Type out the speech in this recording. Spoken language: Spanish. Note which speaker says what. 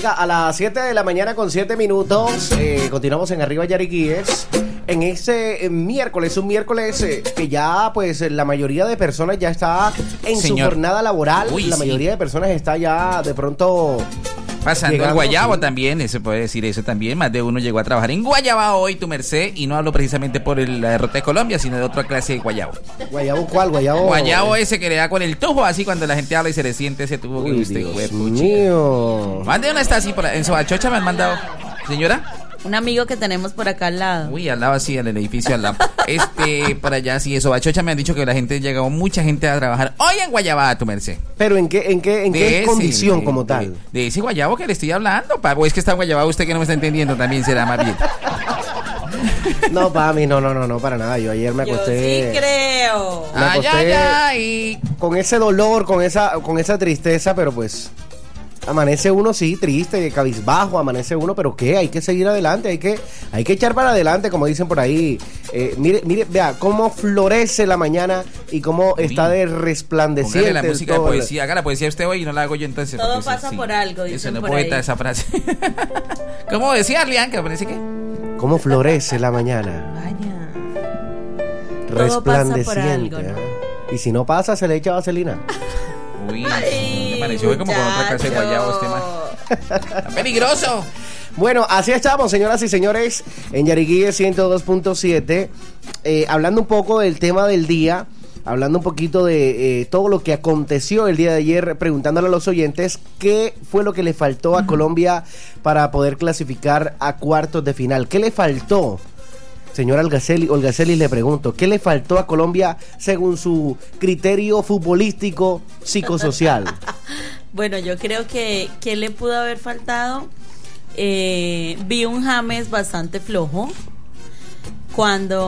Speaker 1: Oiga, a las 7 de la mañana con 7 minutos, continuamos en Arriba Yariquíes. En este miércoles, un miércoles que ya pues la mayoría de personas ya está en su jornada laboral. La mayoría de personas está ya de pronto...
Speaker 2: pasando llegando, el guayabo, sí. También, se puede decir eso también. Más de uno llegó a trabajar en Guayaba hoy, tu merced. Y no hablo precisamente por la derrota de Colombia, sino de otra clase de guayabo.
Speaker 1: ¿Guayabo cuál?
Speaker 2: Guayabo ese que le da con el tubo, así cuando la gente habla y se le siente ese tubo.
Speaker 1: Uy, que usted mío.
Speaker 2: Más de uno está así, en Sobachocha me han mandado. Señora.
Speaker 3: Un amigo que tenemos por acá al lado.
Speaker 2: Uy, al lado así, en el edificio al lado. Por allá sí, eso. Sobachocha me han dicho que la gente llegó, mucha gente a trabajar hoy en Guayaba, tu merced.
Speaker 1: ¿Pero en qué condición como tal?
Speaker 2: De ese guayabo que le estoy hablando, o es que está en Guayaba usted que no me está entendiendo también, será más bien.
Speaker 1: No, papi, no, para nada. Yo ayer me acosté.
Speaker 3: Yo sí creo.
Speaker 1: Me acosté con ese dolor, con esa tristeza, pero pues... amanece uno, sí, triste, cabizbajo, amanece uno, pero ¿qué? Hay que seguir adelante, hay que echar para adelante, como dicen por ahí. Mire, vea cómo florece la mañana y cómo está de resplandeciente.
Speaker 2: Póngale la música de poesía, haga la poesía usted hoy y no la hago yo entonces.
Speaker 3: Todo pasa por algo, dicen
Speaker 2: eso no
Speaker 3: por
Speaker 2: poeta
Speaker 3: ahí.
Speaker 2: Esa frase. ¿Cómo decía Arlián? Que parece que...
Speaker 1: ¿Cómo florece la mañana?
Speaker 3: Vaya.
Speaker 1: Resplandeciente.
Speaker 3: Todo pasa por algo, ¿no?
Speaker 1: Y si no pasa, se le echa vaselina.
Speaker 2: Uy, me pareció como con otra clase de guayabo este man. ¡Está peligroso!
Speaker 1: Bueno, así estamos, señoras y señores, en Yariquíes 102.7, hablando un poco del tema del día, hablando un poquito de todo lo que aconteció el día de ayer, preguntándole a los oyentes qué fue lo que le faltó a Colombia para poder clasificar a cuartos de final. ¿Qué le faltó? Señor Olgacelis, le pregunto, ¿qué le faltó a Colombia según su criterio futbolístico psicosocial?
Speaker 3: Bueno, yo creo que le pudo haber faltado. Vi un James bastante flojo cuando